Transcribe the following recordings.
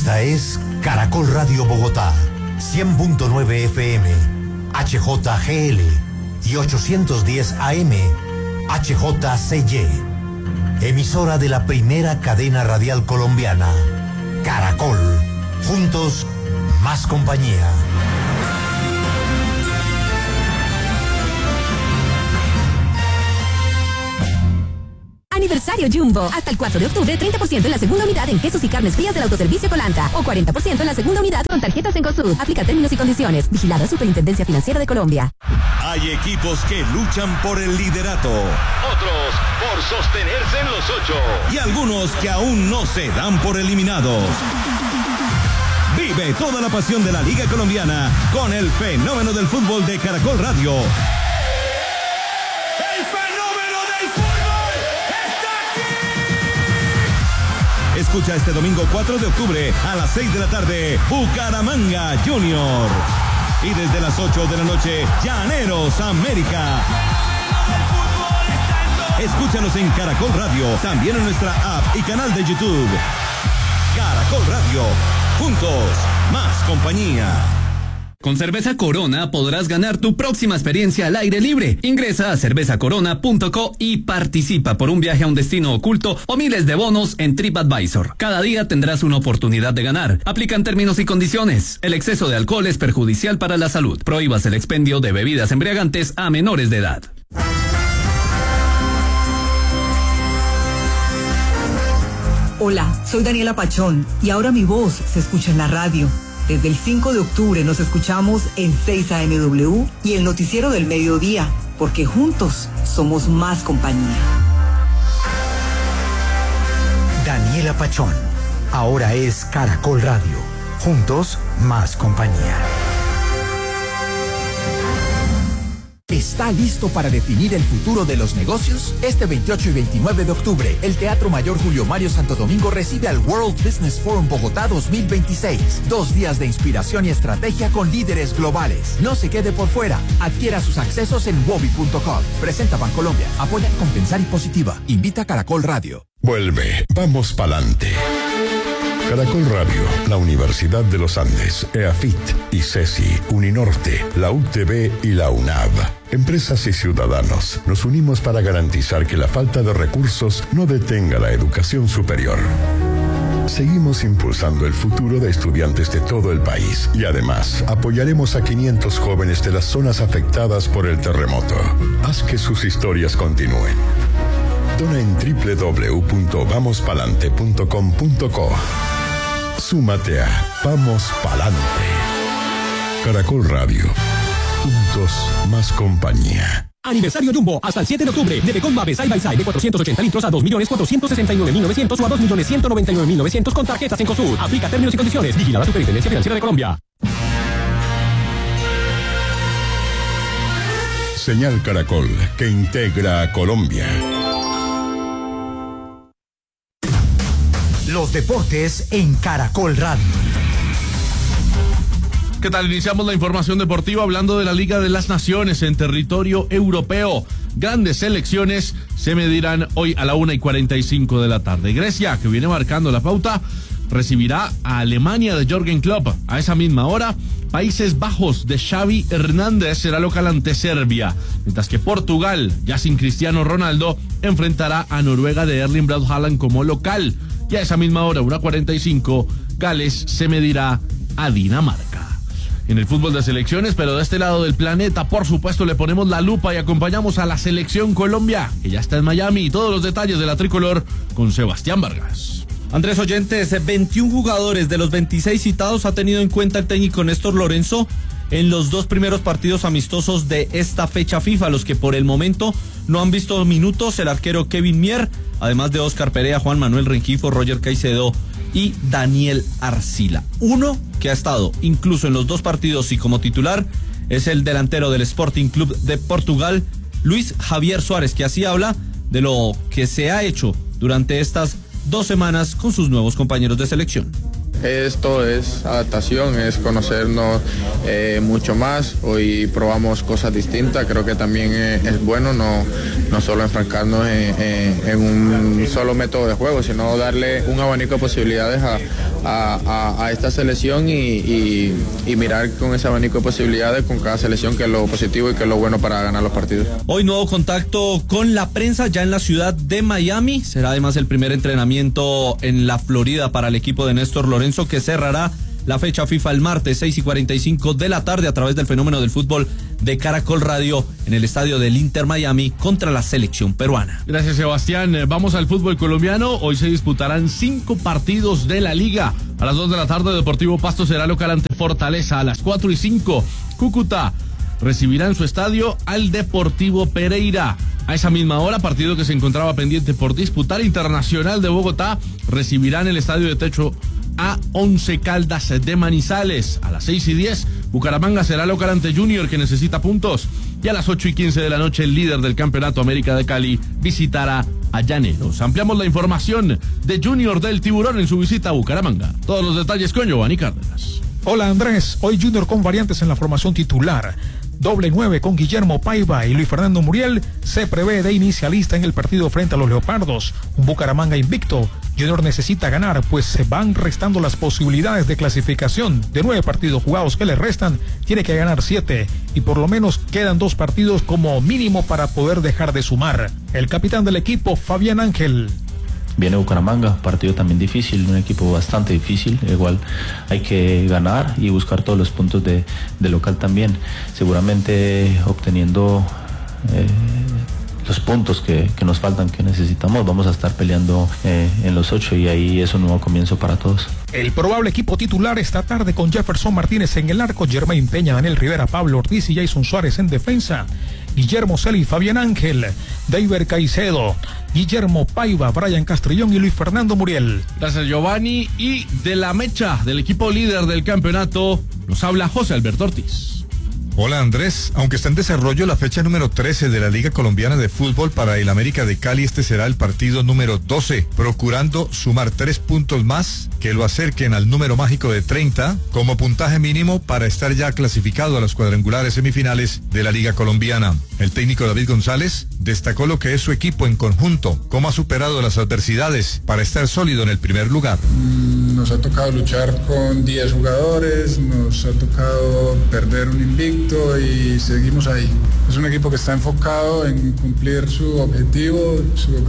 Esta es Caracol Radio Bogotá, 100.9 FM, HJGL y 810 AM, HJCY. Emisora de la primera cadena radial colombiana, Caracol. Juntos, más compañía. Aniversario Jumbo. Hasta el 4 de octubre, 30% en la segunda unidad en quesos y carnes frías del autoservicio Colanta. O 40% en la segunda unidad con tarjetas Cencosud. Aplica términos y condiciones. Vigilada Superintendencia Financiera de Colombia. Hay equipos que luchan por el liderato. Otros por sostenerse en los 8. Y algunos que aún no se dan por eliminados. Vive toda la pasión de la Liga Colombiana con el fenómeno del fútbol de Caracol Radio. Escucha este domingo 4 de octubre a las 6 de la tarde, Bucaramanga Junior. Y desde las 8 de la noche, Llaneros América. Escúchanos en Caracol Radio, también en nuestra app y canal de YouTube. Caracol Radio, juntos, más compañía. Con Cerveza Corona podrás ganar tu próxima experiencia al aire libre. Ingresa a cervezacorona.co y participa por un viaje a un destino oculto o miles de bonos en TripAdvisor. Cada día tendrás una oportunidad de ganar. Aplican términos y condiciones. El exceso de alcohol es perjudicial para la salud. Prohíbas el expendio de bebidas embriagantes a menores de edad. Hola, soy Daniela Pachón y ahora mi voz se escucha en la radio. Desde el 5 de octubre nos escuchamos en 6 AMW y el noticiero del mediodía, porque juntos somos más compañía. Daniela Pachón, ahora es Caracol Radio. Juntos, más compañía. ¿Está listo para definir el futuro de los negocios? Este 28 y 29 de octubre, el Teatro Mayor Julio Mario Santo Domingo recibe al World Business Forum Bogotá 2026. 2 días de inspiración y estrategia con líderes globales. No se quede por fuera. Adquiera sus accesos en wobi.com. Presenta Bancolombia. Apoya Compensar y Positiva. Invita Caracol Radio. Vuelve. Vamos pa'lante. Caracol Radio, la Universidad de los Andes, EAFIT, ICESI, Uninorte, la UTB y la UNAV. Empresas y ciudadanos, nos unimos para garantizar que la falta de recursos no detenga la educación superior. Seguimos impulsando el futuro de estudiantes de todo el país y además apoyaremos a 500 jóvenes de las zonas afectadas por el terremoto. Haz que sus historias continúen. Dona en www.vamospalante.com.co. Súmate a Vamos Palante. Caracol Radio. Juntos, más compañía. Aniversario Jumbo, hasta el 7 de octubre. Debecon Mave Side by Side de 480 litros a 2.469.900 o a 2.199.900 con tarjetas Cencosud. Aplica términos y condiciones. Vigilada Superintendencia Financiera de Colombia. Señal Caracol, que integra a Colombia. Los deportes en Caracol Radio. ¿Qué tal? Iniciamos la información deportiva hablando de la Liga de las Naciones en territorio europeo. Grandes selecciones se medirán hoy a la 1:45 de la tarde. Grecia, que viene marcando la pauta, recibirá a Alemania de Jürgen Klopp. A esa misma hora, Países Bajos de Xavi Hernández será local ante Serbia, mientras que Portugal, ya sin Cristiano Ronaldo, enfrentará a Noruega de Erling Braut Haaland como local. Y a esa misma hora, 1:45, Gales se medirá a Dinamarca. En el fútbol de selecciones, pero de este lado del planeta, por supuesto, le ponemos la lupa y acompañamos a la selección Colombia, que ya está en Miami, y todos los detalles de la tricolor con Sebastián Vargas. Andrés Oyentes, 21 jugadores de los 26 citados ha tenido en cuenta el técnico Néstor Lorenzo en los 2 primeros partidos amistosos de esta fecha FIFA, los que por el momento no han visto minutos: el arquero Kevin Mier, además de Oscar Perea, Juan Manuel Rengifo, Roger Caicedo y Daniel Arcila. Uno que ha estado incluso en los 2 partidos y como titular es el delantero del Sporting Club de Portugal, Luis Javier Suárez, que así habla de lo que se ha hecho durante estas 2 semanas con sus nuevos compañeros de selección. esto es adaptación, es conocernos mucho más. Hoy probamos cosas distintas, creo que también es bueno no solo enfrancarnos en un solo método de juego, sino darle un abanico de posibilidades a esta selección y mirar con ese abanico de posibilidades con cada selección qué es lo positivo y qué es lo bueno para ganar los partidos. Hoy nuevo contacto con la prensa ya en la ciudad de Miami. Será además el primer entrenamiento en la Florida para el equipo de Néstor Lorenzo, que cerrará la fecha FIFA el martes 6:45 de la tarde a través del Fenómeno del Fútbol de Caracol Radio en el estadio del Inter Miami contra la selección peruana. Gracias, Sebastián. Vamos al fútbol colombiano. Hoy se disputarán 5 partidos de la liga. A las 2 de la tarde, Deportivo Pasto será local ante Fortaleza. A las 4:05, Cúcuta recibirá en su estadio al Deportivo Pereira. A esa misma hora, partido que se encontraba pendiente por disputar, Internacional de Bogotá recibirá en el estadio de techo a Once Caldas de Manizales. A las 6:10, Bucaramanga será local ante Junior, que necesita puntos. Y a las 8:15 de la noche, el líder del Campeonato América de Cali visitará a Llaneros. Ampliamos la información de Junior del Tiburón en su visita a Bucaramanga. Todos los detalles con Giovanni Cárdenas. Hola Andrés, hoy Junior con variantes en la formación titular. Doble 9 con Guillermo Paiva y Luis Fernando Muriel se prevé de inicialista en el partido frente a los Leopardos. Un Bucaramanga invicto. Junior necesita ganar, pues se van restando las posibilidades de clasificación. De 9 partidos jugados que le restan, tiene que ganar 7 y por lo menos quedan 2 partidos como mínimo para poder dejar de sumar. El capitán del equipo, Fabián Ángel. Viene Bucaramanga, partido también difícil, un equipo bastante difícil, igual hay que ganar y buscar todos los puntos de local también, seguramente obteniendo los puntos que nos faltan, que necesitamos, vamos a estar peleando en los 8 y ahí es un nuevo comienzo para todos. El probable equipo titular esta tarde con Jefferson Martínez en el arco, Germain Peña, Daniel Rivera, Pablo Ortiz y Jason Suárez en defensa, Guillermo Celi, Fabián Ángel, Deiber Caicedo, Guillermo Paiva, Brian Castrillón y Luis Fernando Muriel. Gracias, Giovanni. Y de la mecha del equipo líder del campeonato nos habla José Alberto Ortiz. Hola Andrés, aunque está en desarrollo la fecha número 13 de la Liga Colombiana de Fútbol para el América de Cali, este será el partido número 12, procurando sumar 3 puntos más que lo acerquen al número mágico de 30 como puntaje mínimo para estar ya clasificado a los cuadrangulares semifinales de la Liga Colombiana. El técnico David González destacó lo que es su equipo en conjunto, cómo ha superado las adversidades para estar sólido en el primer lugar. Nos ha tocado luchar con 10 jugadores, nos ha tocado perder un invicto y seguimos ahí. Es un equipo que está enfocado en cumplir su objetivo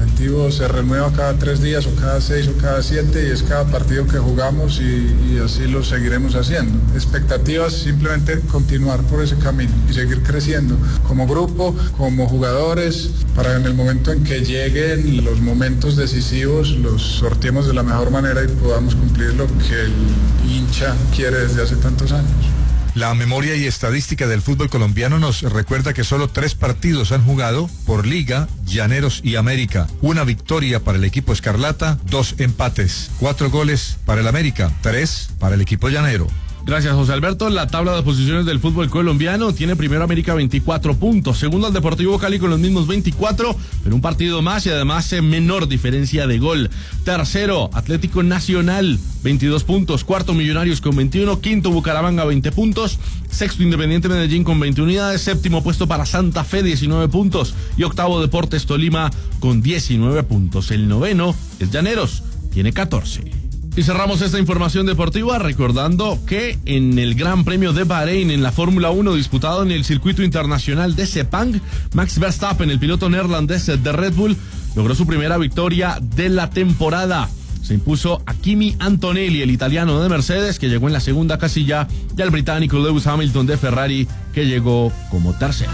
se renueva cada 3 días o cada 6 o cada 7 y es cada partido que jugamos y así lo seguiremos haciendo. Expectativas, simplemente continuar por ese camino y seguir creciendo como grupo, como jugadores, para en el momento en que lleguen los momentos decisivos los sorteemos de la mejor manera y podamos cumplir lo que el hincha quiere desde hace tantos años. La memoria y estadística del fútbol colombiano nos recuerda que solo 3 partidos han jugado por Liga, Llaneros y América. 1 victoria para el equipo Escarlata, 2 empates, 4 goles para el América, 3 para el equipo llanero. Gracias, José Alberto. La tabla de posiciones del fútbol colombiano tiene primero América 24 puntos, segundo al Deportivo Cali con los mismos 24, pero un partido más y además menor diferencia de gol. Tercero, Atlético Nacional, 22 puntos, cuarto Millonarios con 21, quinto Bucaramanga 20 puntos, sexto Independiente Medellín con 20 unidades, séptimo puesto para Santa Fe 19 puntos y octavo Deportes Tolima con 19 puntos. El noveno es Llaneros, tiene 14. Y cerramos esta información deportiva recordando que en el Gran Premio de Bahrein en la Fórmula 1 disputado en el circuito internacional de Sepang, Max Verstappen, el piloto neerlandés de Red Bull, logró su primera victoria de la temporada. Se impuso a Kimi Antonelli, el italiano de Mercedes, que llegó en la segunda casilla, y al británico Lewis Hamilton de Ferrari, que llegó como tercero.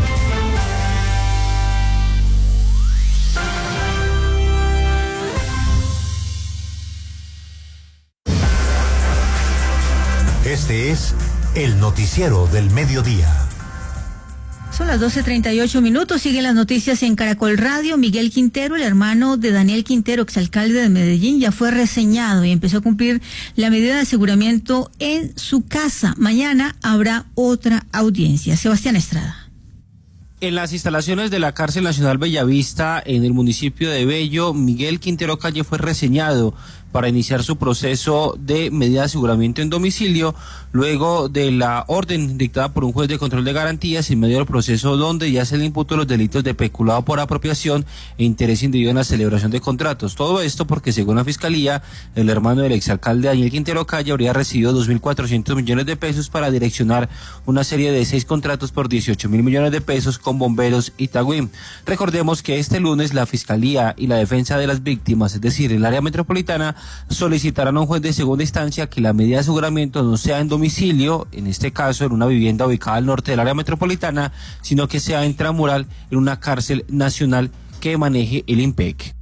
Este es el noticiero del mediodía. Son las 12:38, siguen las noticias en Caracol Radio. Miguel Quintero, el hermano de Daniel Quintero, exalcalde de Medellín, ya fue reseñado y empezó a cumplir la medida de aseguramiento en su casa. Mañana habrá otra audiencia. Sebastián Estrada. En las instalaciones de la Cárcel Nacional Bellavista, en el municipio de Bello, Miguel Quintero Calle fue reseñado para iniciar su proceso de medida de aseguramiento en domicilio, luego de la orden dictada por un juez de control de garantías en medio del proceso donde ya se le imputó los delitos de peculado por apropiación e interés indebido en la celebración de contratos. Todo esto porque, según la Fiscalía, el hermano del exalcalde Daniel Quintero Calle habría recibido 2.400 millones de pesos para direccionar una serie de 6 contratos por 18.000 millones de pesos con Bomberos y Tagüín. Recordemos que este lunes la Fiscalía y la defensa de las víctimas, es decir, el área metropolitana, solicitarán a un juez de segunda instancia que la medida de aseguramiento no sea en domicilio, en este caso en una vivienda ubicada al norte del área metropolitana, sino que sea intramural en una cárcel nacional que maneje el IMPEC.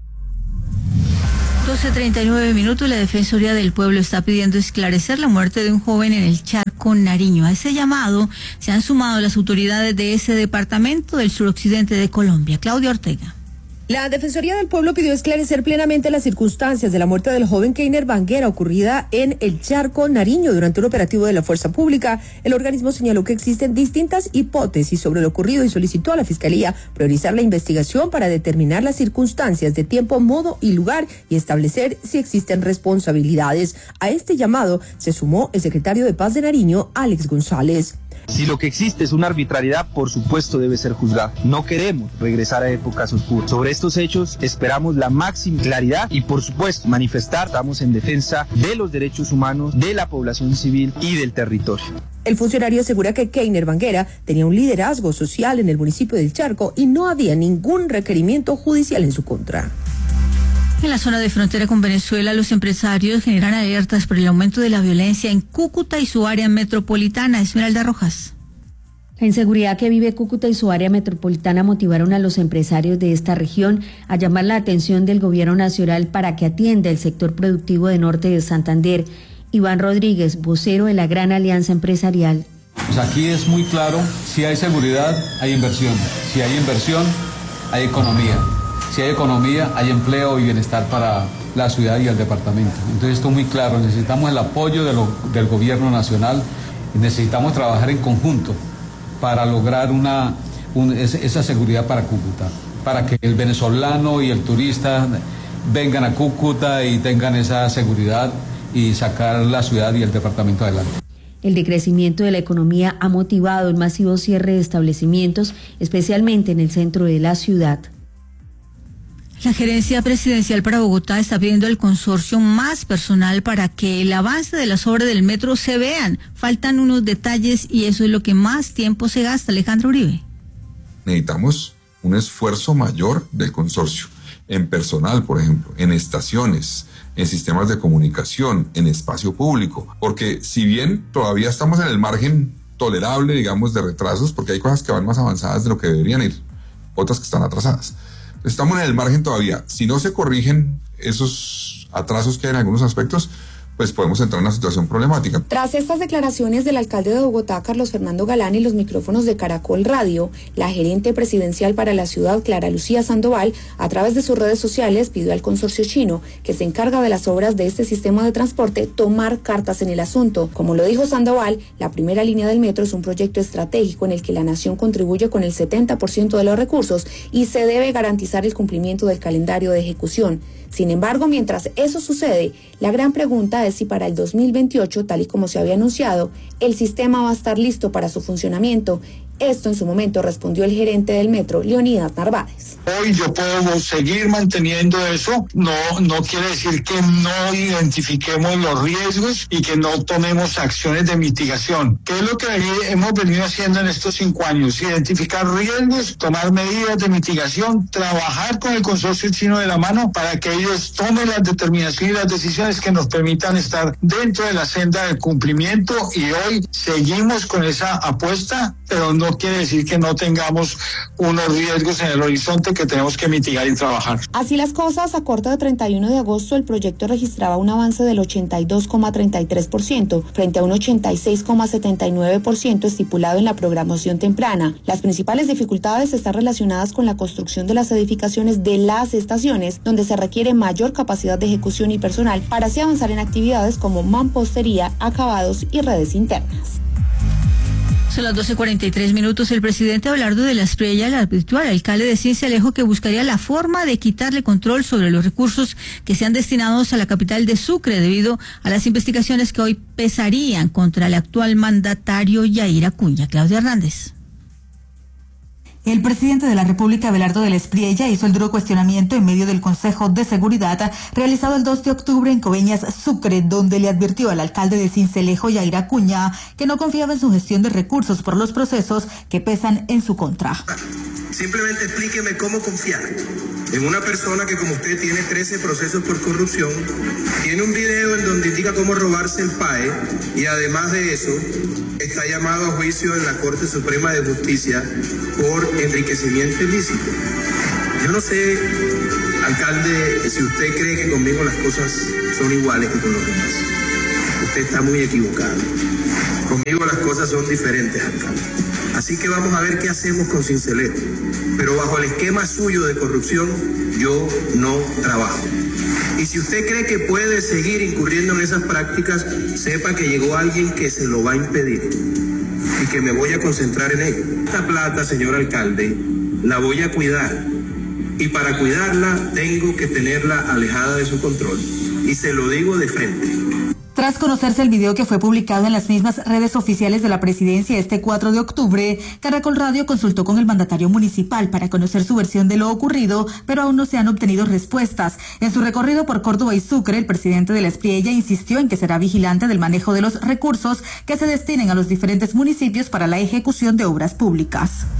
12:39, la Defensoría del Pueblo está pidiendo esclarecer la muerte de un joven en el Charco, Nariño. A ese llamado se han sumado las autoridades de ese departamento del suroccidente de Colombia. Claudia Ortega. La Defensoría del Pueblo pidió esclarecer plenamente las circunstancias de la muerte del joven Keiner Banguera ocurrida en el Charco, Nariño, durante un operativo de la Fuerza Pública. El organismo señaló que existen distintas hipótesis sobre lo ocurrido y solicitó a la Fiscalía priorizar la investigación para determinar las circunstancias de tiempo, modo y lugar y establecer si existen responsabilidades. A este llamado se sumó el secretario de Paz de Nariño, Alex González. Si lo que existe es una arbitrariedad, por supuesto debe ser juzgada. No queremos regresar a épocas oscuras. Sobre estos hechos esperamos la máxima claridad y, por supuesto, manifestar, estamos en defensa de los derechos humanos, de la población civil y del territorio. El funcionario asegura que Keiner Banguera tenía un liderazgo social en el municipio del Charco y no había ningún requerimiento judicial en su contra. En la zona de frontera con Venezuela, los empresarios generan alertas por el aumento de la violencia en Cúcuta y su área metropolitana. Esmeralda Rojas. La inseguridad que vive Cúcuta y su área metropolitana motivaron a los empresarios de esta región a llamar la atención del gobierno nacional para que atienda el sector productivo de norte de Santander. Iván Rodríguez, vocero de la Gran Alianza Empresarial. Pues aquí es muy claro, si hay seguridad, hay inversión. Si hay inversión, hay economía. Si hay economía, hay empleo y bienestar para la ciudad y el departamento. Entonces esto es muy claro, necesitamos el apoyo del gobierno nacional y necesitamos trabajar en conjunto para lograr esa seguridad para Cúcuta, para que el venezolano y el turista vengan a Cúcuta y tengan esa seguridad y sacar la ciudad y el departamento adelante. El decrecimiento de la economía ha motivado el masivo cierre de establecimientos, especialmente en el centro de la ciudad. La Gerencia Presidencial para Bogotá está pidiendo al consorcio más personal para que el avance de las obras del metro se vean. Faltan unos detalles y eso es lo que más tiempo se gasta. Alejandro Uribe. Necesitamos un esfuerzo mayor del consorcio, en personal, por ejemplo, en estaciones, en sistemas de comunicación, en espacio público, porque si bien todavía estamos en el margen tolerable, digamos, de retrasos, porque hay cosas que van más avanzadas de lo que deberían ir, otras que están atrasadas. Estamos en el margen todavía. Si no se corrigen esos atrasos que hay en algunos aspectos, pues podemos entrar en una situación problemática. Tras estas declaraciones del alcalde de Bogotá, Carlos Fernando Galán, y los micrófonos de Caracol Radio, la gerente presidencial para la ciudad, Clara Lucía Sandoval, a través de sus redes sociales pidió al consorcio chino, que se encarga de las obras de este sistema de transporte, tomar cartas en el asunto. Como lo dijo Sandoval, la primera línea del metro es un proyecto estratégico en el que la nación contribuye con el 70% de los recursos y se debe garantizar el cumplimiento del calendario de ejecución. Sin embargo, mientras eso sucede, la gran pregunta es si para el 2028, tal y como se había anunciado, el sistema va a estar listo para su funcionamiento. Esto en su momento respondió el gerente del metro, Leonidas Narváez. Hoy yo puedo seguir manteniendo eso, no quiere decir que no identifiquemos los riesgos y que no tomemos acciones de mitigación. ¿Qué es lo que hemos venido haciendo en estos 5 años? Identificar riesgos, tomar medidas de mitigación, trabajar con el consorcio chino de la mano para que ellos tomen las determinaciones y las decisiones que nos permitan estar dentro de la senda del cumplimiento, y hoy seguimos con esa apuesta, pero no quiere decir que no tengamos unos riesgos en el horizonte que tenemos que mitigar y trabajar. Así las cosas, a corte de 31 de agosto, el proyecto registraba un avance del 82,33% frente a un 86,79% estipulado en la programación temprana. Las principales dificultades están relacionadas con la construcción de las edificaciones de las estaciones, donde se requiere mayor capacidad de ejecución y personal para así avanzar en actividades como mampostería, acabados y redes internas. Son las 12:43. El presidente Abelardo de la Espriella le advirtió al alcalde de Sincelejo que buscaría la forma de quitarle control sobre los recursos que sean destinados a la capital de Sucre debido a las investigaciones que hoy pesarían contra el actual mandatario Yair Acuña. Claudia Hernández. El presidente de la República, Abelardo de la Espriella, hizo el duro cuestionamiento en medio del Consejo de Seguridad realizado el 2 de octubre en Coveñas, Sucre, donde le advirtió al alcalde de Sincelejo, Yair Acuña, que no confiaba en su gestión de recursos por los procesos que pesan en su contra. Simplemente explíqueme cómo confiar en una persona que, como usted, tiene 13 procesos por corrupción, tiene un video en donde indica cómo robarse el PAE y además de eso está llamado a juicio en la Corte Suprema de Justicia por enriquecimiento ilícito. Yo no sé, alcalde, si usted cree que conmigo las cosas son iguales que con los demás. Usted está muy equivocado. Conmigo las cosas son diferentes, alcalde. Así que vamos a ver qué hacemos con Sincelejo. Pero bajo el esquema suyo de corrupción, yo no trabajo. Y si usted cree que puede seguir incurriendo en esas prácticas, sepa que llegó alguien que se lo va a impedir y que me voy a concentrar en ello. Esta plata, señor alcalde, la voy a cuidar. Y para cuidarla tengo que tenerla alejada de su control. Y se lo digo de frente. Tras conocerse el video que fue publicado en las mismas redes oficiales de la presidencia este 4 de octubre, Caracol Radio consultó con el mandatario municipal para conocer su versión de lo ocurrido, pero aún no se han obtenido respuestas. En su recorrido por Córdoba y Sucre, el presidente de la Espriella insistió en que será vigilante del manejo de los recursos que se destinen a los diferentes municipios para la ejecución de obras públicas.